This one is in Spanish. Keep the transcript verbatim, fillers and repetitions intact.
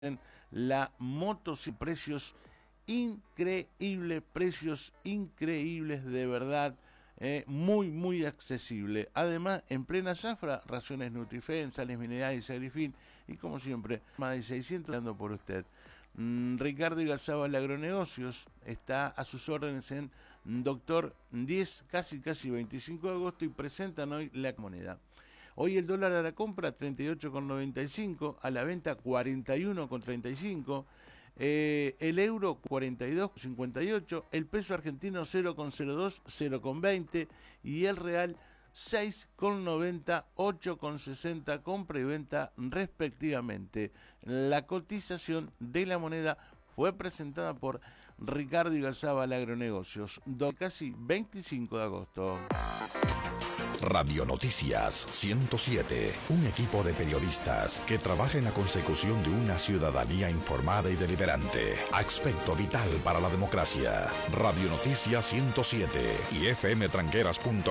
La moto, sí, precios increíbles, precios increíbles de verdad, eh, muy muy accesible. Además, en plena zafra, raciones Nutrifen, sales minerales y Agrifin, y como siempre, más de seiscientos dando por usted. Mm, Ricardo Igarzábal Agronegocios está a sus órdenes en Doctor diez, casi casi veinticinco de agosto, y presentan hoy la moneda. Hoy el dólar a la compra treinta y ocho con noventa y cinco, a la venta cuarenta y uno con treinta y cinco, eh, el euro cuarenta y dos con cincuenta y ocho, el peso argentino cero con cero dos, cero con veinte y el real seis con noventa, ocho con sesenta, compra y venta respectivamente. La cotización de la moneda fue presentada por Ricardo Igarzábal Agronegocios, do casi veinticinco de agosto. Radio Noticias ciento siete, un equipo de periodistas que trabaja en la consecución de una ciudadanía informada y deliberante, aspecto vital para la democracia. Radio Noticias ciento siete y F M Tranqueras punto com.